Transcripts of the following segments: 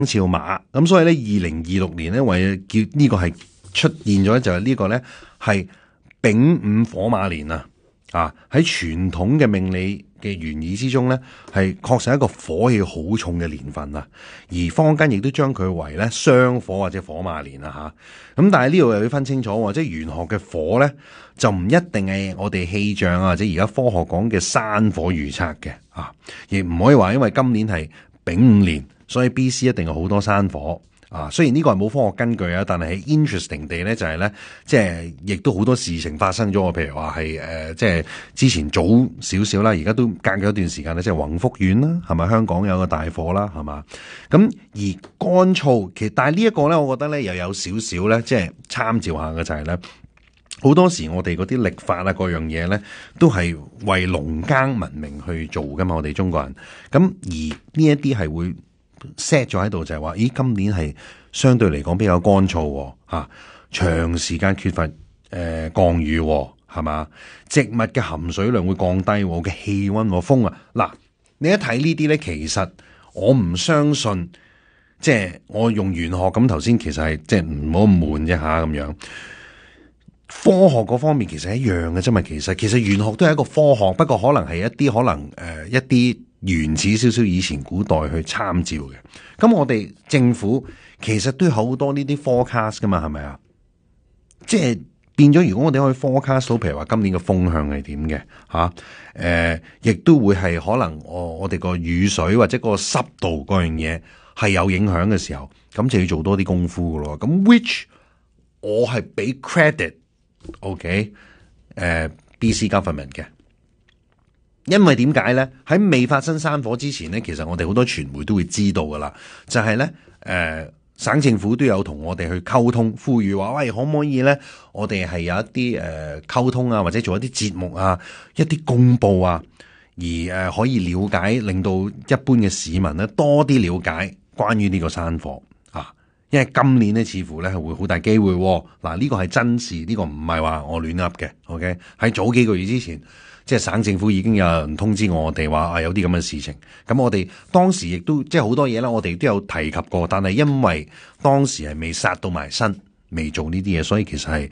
肖馬，咁所以咧2026年咧為叫呢個係出現咗，就係呢個咧係丙午火馬年啊！喺傳統嘅命理嘅原意之中咧，係確實一個火氣好重嘅年份啊！而坊間亦都將佢為咧雙火或者火馬年啊嚇。咁但係呢度又要分清楚，即係玄學嘅火咧就唔一定係我哋氣象啊或者而家科學講嘅山火預測嘅啊，亦唔可以話因為今年係丙午年，所以 B.C 一定有好多山火。雖然呢個係冇科學根據啊，但係 interesting 地咧就係咧，即係亦都好多事情發生咗。譬如話係即係之前早少少啦，而家都隔咗一段時間咧，即係宏福苑啦，係咪香港有個大火啦，係嘛？咁而乾燥，其實但係呢一個咧，我覺得咧又有少少咧，即係參照下嘅就係咧，好多時我哋嗰啲曆法啊，各樣嘢咧，都係為農耕文明去做噶嘛，我哋中國人。咁而呢一啲係會set 咗喺度，就係話，咦，今年係相對嚟講比較乾燥，長時間缺乏降雨，係嘛？植物嘅含水量會降低，嘅氣溫風啊，嗱，你一睇呢啲咧，其實我唔相信，即係我用玄學咁頭先，其實係即係唔好咁悶啫吓，咁樣。科學嗰方面其實一樣嘅啫嘛，其實玄學都係一個科學，不過可能係一啲原始少少以前古代去參照嘅。咁我哋政府其實都有好多呢啲 forecast 噶嘛，係咪啊？即係變咗，如果我哋可以 forecast 到，譬如話今年嘅風向係點嘅亦都會係可能我哋個雨水或者個濕度嗰樣嘢係有影響嘅時候，咁就要做多啲功夫噶咯。咁 which 我係俾 credit，OK，BC government 嘅。因為點解咧？喺未發生山火之前咧，其實我哋好多傳媒都會知道噶啦，就係咧，省政府都有同我哋去溝通，呼籲話，喂，可唔可以咧？我哋係有一啲溝通啊，或者做一啲節目啊，一啲公佈啊，而可以了解，令到一般嘅市民咧多啲了解關於呢個山火啊。因為今年咧似乎咧係會好大機會喎。嗱，呢個係真事，呢個唔係話我亂噏嘅。OK，喺早幾個月之前，即係省政府已經有人通知我哋話有啲咁嘅事情，咁我哋當時亦都即係好多嘢啦，我哋都有提及過，但係因為當時係未殺到埋身，未做呢啲嘢，所以其實係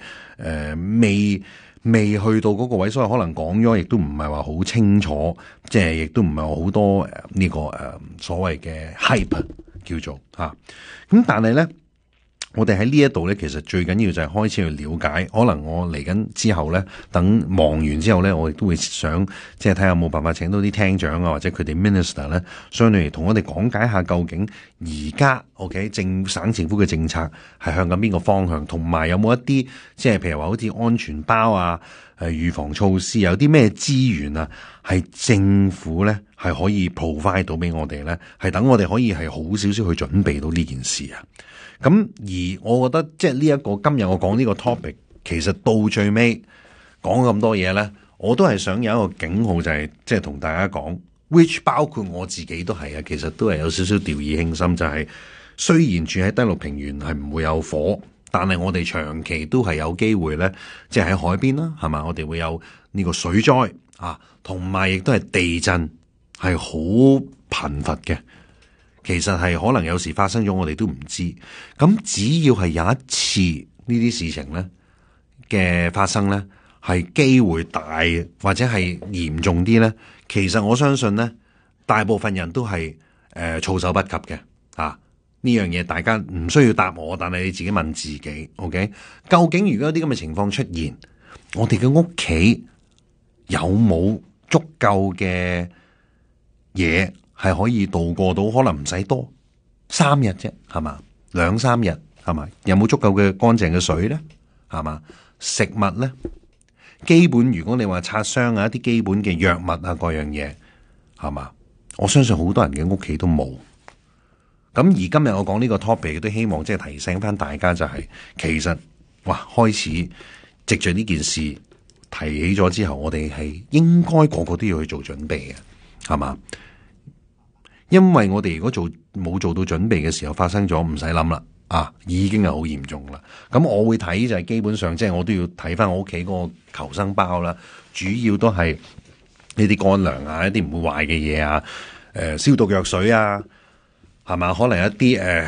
未去到嗰個位，所以可能講咗亦都唔係話好清楚，即係亦都唔係話好多呢個所謂嘅 hype 叫做嚇，咁但係咧。我哋喺呢一度咧，其實最緊要就係開始去了解。可能我嚟緊之後咧，等忙完之後咧，我亦都會想即係睇下有冇辦法請到啲廳長啊，或者佢哋 minister 咧，相對嚟同我哋講解下究竟而家 OK 省政府嘅政策係向緊邊個方向，同埋有冇一啲即係譬如話好似安全包啊、預防措施，有啲咩資源啊，係政府咧係可以 provide 到俾我哋咧，係等我哋可以係好少少去準備到呢件事啊。咁而我覺得即係呢一個今日我講呢個 topic， 其實到最尾講咁多嘢咧，我都係想有一個警號，就係即係同大家講 ，which 包括我自己都係啊，其實都係有少少掉以輕心，就係雖然住喺低陸平原係唔會有火，但係我哋長期都係有機會咧，即係喺海邊啦，係嘛，我哋會有呢個水災啊，同埋亦都係地震係好頻繁嘅。其實係可能有時發生咗，我哋都唔知。咁只要係有一次呢啲事情咧嘅發生咧，係機會大或者係嚴重啲咧，其實我相信咧，大部分人都係措手不及嘅。呢樣嘢大家唔需要答我，但係你自己問自己 ，OK？ 究竟如果有啲咁嘅情況出現，我哋嘅屋企有冇足夠嘅嘢？係可以度過到，可能唔使多3日啫，係嘛？2-3日，係嘛？有冇足夠嘅乾淨嘅水咧？係嘛？食物咧？基本如果你話擦傷啊，一啲基本嘅藥物啊，各樣嘢，係嘛？我相信好多人嘅屋企都冇。咁而今日我講呢個 topic， 都希望即係提醒翻大家，就係其實開始藉着呢件事提起咗之後，我哋係應該個個都要去做準備嘅，係嘛？因為我哋如果冇做到準備嘅時候發生咗，唔使諗啦，已經係好嚴重啦。咁我會睇就係基本上即係我都要睇翻我屋企嗰個求生包啦，主要都係呢啲乾糧啊，一啲唔會壞嘅嘢啊，消毒藥水啊， 係嘛？可能一啲